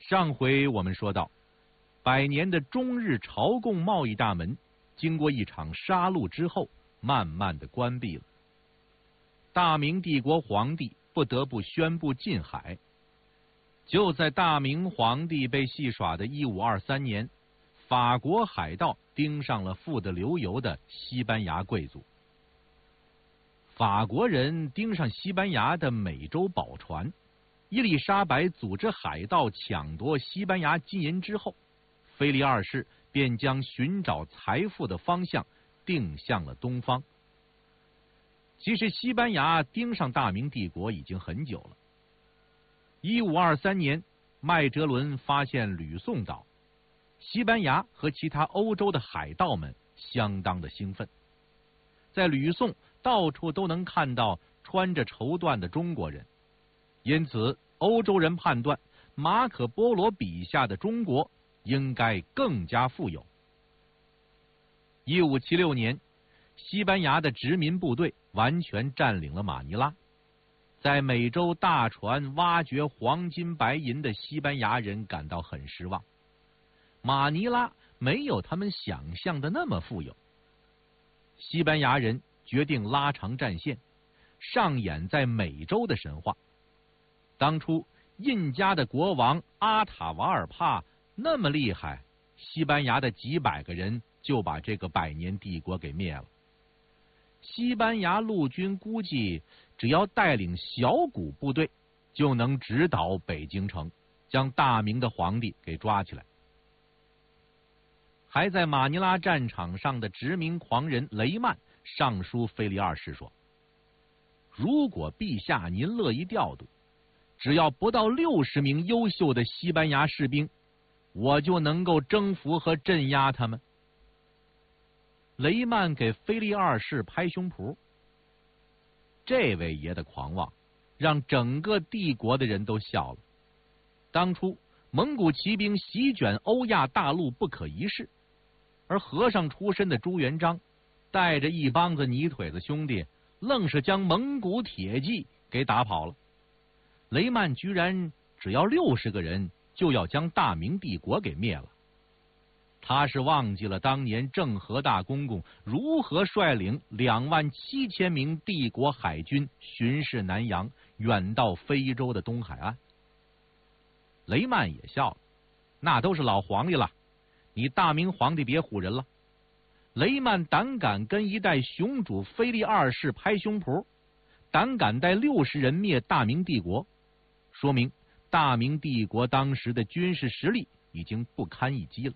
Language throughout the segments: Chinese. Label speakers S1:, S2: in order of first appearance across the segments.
S1: 上回我们说到，100年的中日朝贡贸易大门，经过一场杀戮之后，慢慢的关闭了。大明帝国皇帝不得不宣布禁海。就在大明皇帝被戏耍的1523年，法国海盗盯上了富得流油的西班牙贵族。法国人盯上西班牙的美洲宝船，伊丽莎白组织海盗抢夺西班牙金银之后，腓力二世便将寻找财富的方向定向了东方。其实西班牙盯上大明帝国已经很久了。1523年，麦哲伦发现吕宋岛，西班牙和其他欧洲的海盗们相当的兴奋。在吕宋到处都能看到穿着绸缎的中国人，因此欧洲人判断马可波罗笔下的中国应该更加富有。1576年，西班牙的殖民部队完全占领了马尼拉。在美洲大船挖掘黄金白银的西班牙人感到很失望，马尼拉没有他们想象的那么富有。西班牙人决定拉长战线，上演在美洲的神话。当初印加的国王阿塔瓦尔帕那么厉害，西班牙的几百个人就把这个100年帝国给灭了。西班牙陆军估计只要带领小股部队，就能直捣北京城，将大明的皇帝给抓起来。还在马尼拉战场上的殖民狂人雷曼上书腓力二世说，如果陛下您乐意调度，只要不到60名优秀的西班牙士兵，我就能够征服和镇压他们。雷曼给腓力二世拍胸脯，这位爷的狂妄让整个帝国的人都笑了。当初蒙古骑兵席卷欧亚大陆不可一世，而和尚出身的朱元璋带着一帮子泥腿子兄弟，愣是将蒙古铁骑给打跑了。雷曼居然只要60个人就要将大明帝国给灭了。他是忘记了当年郑和大公公如何率领27000名帝国海军巡视南洋，远到非洲的东海岸。雷曼也笑了，那都是老皇帝了，你大明皇帝别唬人了。雷曼胆敢跟一代雄主腓力二世拍胸脯，胆敢带60人灭大明帝国，说明大明帝国当时的军事实力已经不堪一击了。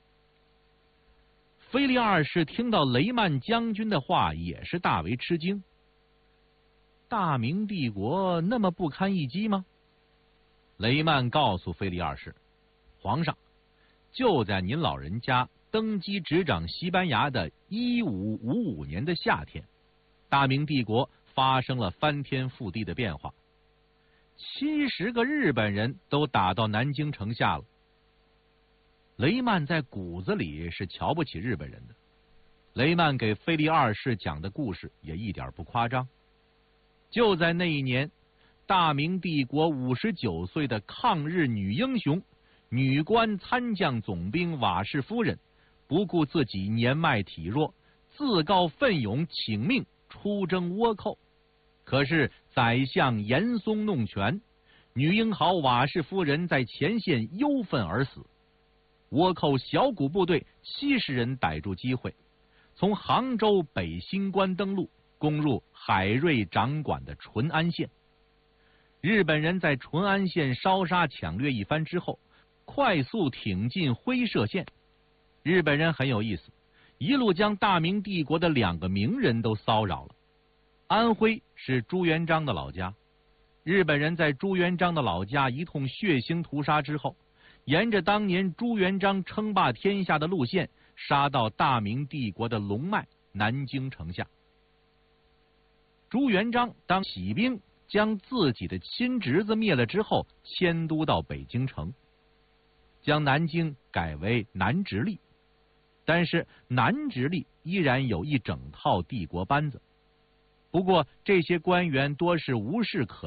S1: 腓力二世听到雷曼将军的话，也是大为吃惊。大明帝国那么不堪一击吗？雷曼告诉腓力二世，皇上，就在您老人家登基执掌西班牙的1555年的夏天，大明帝国发生了翻天覆地的变化，70个日本人都打到南京城下了。雷曼在骨子里是瞧不起日本人的。雷曼给腓力二世讲的故事也一点不夸张。就在那一年，大明帝国59岁的抗日女英雄、女官参将总兵瓦氏夫人，不顾自己年迈体弱，自告奋勇请命出征倭寇。可是宰相严嵩弄权，女英豪瓦氏夫人在前线忧愤而死。倭寇小股部队70人逮住机会，从杭州北新关登陆，攻入海瑞掌管的淳安县。日本人在淳安县烧杀抢掠一番之后，快速挺进辉社县。日本人很有意思，一路将大明帝国的2个名人都骚扰了。安徽是朱元璋的老家，日本人在朱元璋的老家一通血腥屠杀之后，沿着当年朱元璋称霸天下的路线，杀到大明帝国的龙脉南京城下。朱元璋当起兵将自己的亲侄子灭了之后，迁都到北京城，将南京改为南直隶。但是南直隶依然有一整套帝国班子，不过这些官员多是无事可